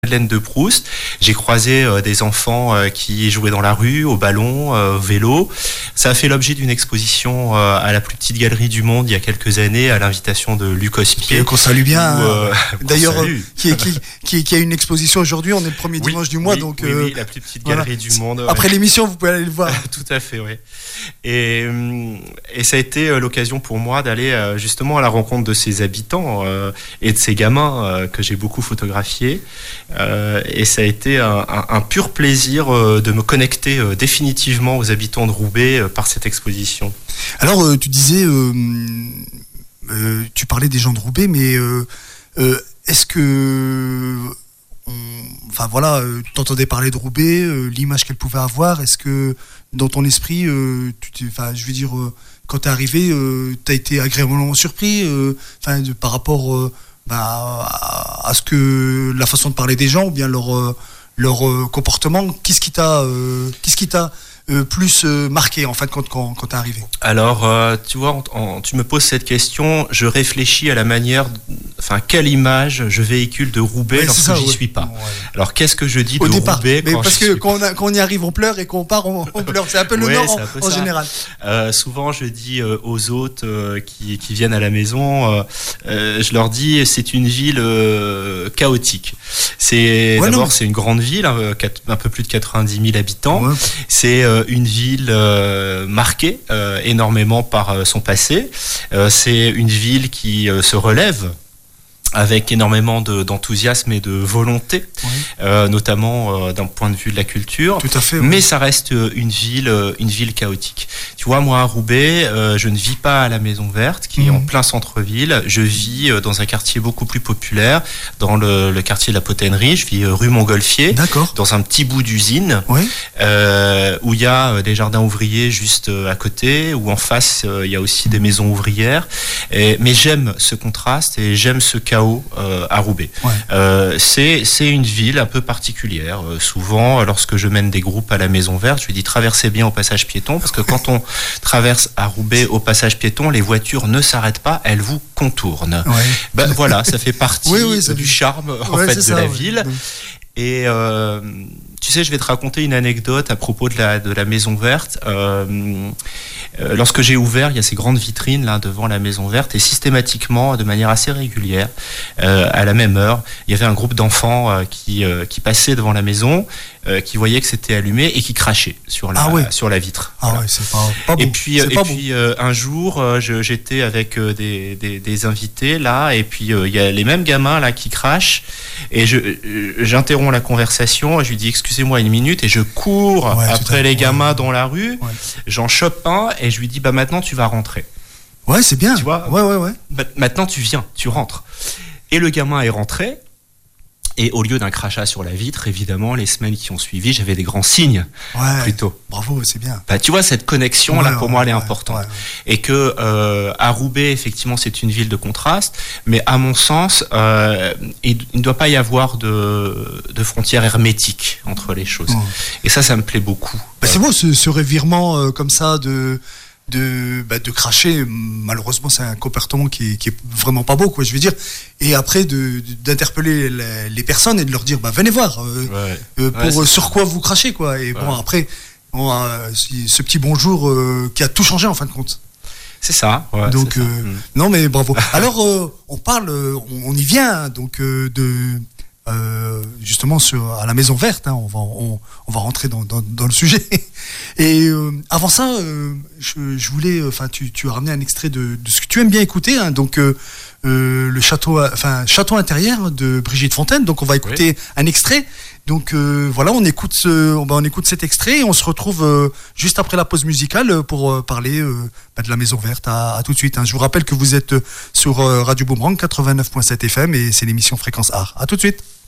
Madeleine de Proust. J'ai croisé des enfants qui jouaient dans la rue, au ballon, au vélo. Ça a fait l'objet d'une exposition à la plus petite galerie du monde il y a quelques années à l'invitation de Luc Ospier. Qu'on salue bien. D'ailleurs, qui a une exposition aujourd'hui. On est le premier dimanche du mois. Donc, oui, la plus petite galerie du monde. Après l'émission, vous pouvez aller le voir. Tout à fait, oui. Et ça a été l'occasion pour moi d'aller justement à la rencontre de ces habitants et de ces gamins que j'ai beaucoup photographiés. Et ça a été un pur plaisir de me connecter définitivement aux habitants de Roubaix par cette exposition. Alors, tu disais, tu parlais des gens de Roubaix, mais est-ce que, tu entendais parler de Roubaix, l'image qu'elle pouvait avoir, est-ce que dans ton esprit, quand t'es arrivé, t'as été agréablement surpris, par rapport à ce que la façon de parler des gens ou bien leur comportement, qu'est-ce qui t'a plus marqué en fait quand t'es arrivé? Alors tu vois, tu me poses cette question, je réfléchis à la manière, quelle image je véhicule de Roubaix lorsque j'y suis pas. Ouais. Alors qu'est-ce que je dis de Roubaix mais parce que quand on y arrive on pleure et quand on part on pleure, c'est un peu le Nord en général. Souvent je dis aux hôtes qui viennent à la maison, je leur dis c'est une ville chaotique. C'est une grande ville, un peu plus de 90 000 habitants. Ouais. C'est une ville marquée énormément par son passé. C'est une ville qui se relève avec énormément d'enthousiasme et de volonté, notamment d'un point de vue de la culture. Tout à fait. Oui. Mais ça reste une ville chaotique. Tu vois, moi à Roubaix, je ne vis pas à la Maison Verte, qui est en plein centre-ville. Je vis dans un quartier beaucoup plus populaire, dans le quartier de la Poténerie. Je vis rue Montgolfier, dans un petit bout d'usine, où il y a des jardins ouvriers juste à côté, où en face il y a aussi des maisons ouvrières. Mais j'aime ce contraste et j'aime ce chaos à Roubaix. Ouais. C'est une ville un peu particulière. Souvent, lorsque je mène des groupes à la Maison Verte, je lui dis traversez bien au passage piéton, parce que quand on traverse à Roubaix au passage piéton, les voitures ne s'arrêtent pas, elles vous contournent. Ouais. Voilà, ça fait partie du charme de la ville. Et tu sais, je vais te raconter une anecdote à propos de la Maison Verte. Lorsque j'ai ouvert, il y a ces grandes vitrines là devant la Maison Verte, et systématiquement, de manière assez régulière, à la même heure, il y avait un groupe d'enfants qui passaient devant la maison, qui voyaient que c'était allumé et qui crachaient sur la vitre. Ah ouais, c'est pas beau. Et puis un jour, j'étais avec des invités là, et puis il y a les mêmes gamins là qui crachent, et j'interromps la conversation, et je lui dis excusez-moi une minute, et je cours après les gamins dans la rue, j'en chope un, et je lui dis maintenant tu vas rentrer. Ouais, c'est bien. Tu vois, maintenant tu viens, tu rentres. Et le gamin est rentré. Et au lieu d'un crachat sur la vitre, évidemment, les semaines qui ont suivi, j'avais des grands signes plutôt. Bravo, c'est bien. Tu vois, cette connexion là, pour moi, elle est importante. Ouais. Et que à Roubaix, effectivement, c'est une ville de contraste, mais à mon sens, il ne doit pas y avoir de frontières hermétiques entre les choses. Et ça me plaît beaucoup. C'est beau ce revirement comme ça de cracher. Malheureusement, c'est un comportement qui est vraiment pas beau, quoi, je veux dire. Et après d'interpeller les personnes et de leur dire venez voir sur quoi vous crachez, quoi. Et après ce petit bonjour qui a tout changé en fin de compte. C'est ça. Donc non, mais bravo. Alors on y vient donc justement à la Maison Verte, on va rentrer dans le sujet. Et avant ça, je voulais, tu as ramené un extrait de ce que tu aimes bien écouter, donc le château intérieur de Brigitte Fontaine. Donc on va écouter un extrait. Donc on écoute cet extrait et on se retrouve juste après la pause musicale pour parler de la Maison Verte. À tout de suite. Je vous rappelle que vous êtes sur Radio Boomerang 89.7 FM et c'est l'émission Fréquence Art. À tout de suite.